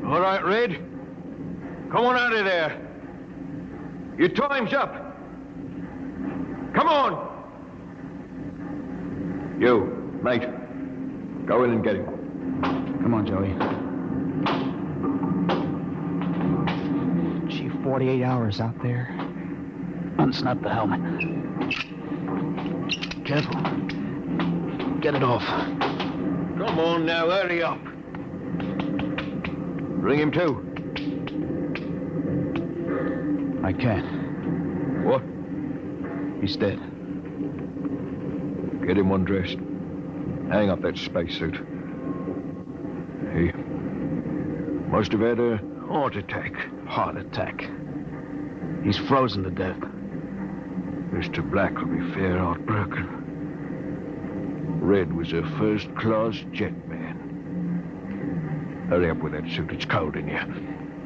All right, Red. Come on out of there. Your time's up. Come on. You, mate. Go in and get him. Come on, Joey. Gee, 48 hours out there. Unsnap the helmet. Careful. Get it off. Come on now, hurry up. Bring him to. I can't. What? He's dead. Get him undressed. Hang up that spacesuit. He must have had a heart attack. Heart attack. He's frozen to death. Mr. Black will be fair heartbroken. Red was a first-class jet man. Hurry up with that suit. It's cold in here.